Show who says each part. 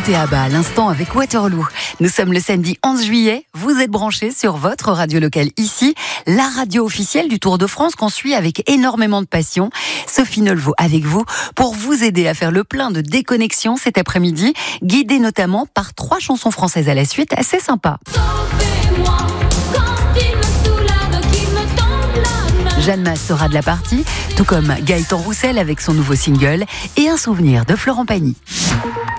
Speaker 1: d'écouter ABBA à l'instant avec Waterloo. Nous sommes le samedi 11 juillet. Vous êtes branchés sur votre radio locale ici, la radio officielle du Tour de France qu'on suit avec énormément de passion. Sophie Nolvaud avec vous pour vous aider à faire le plein de déconnexion cet après-midi, guidée notamment par 3 chansons françaises à la suite, assez sympa. Jeanne Masse sera de la partie, tout comme Gaëtan Roussel avec son nouveau single et un souvenir de Florent Pagny.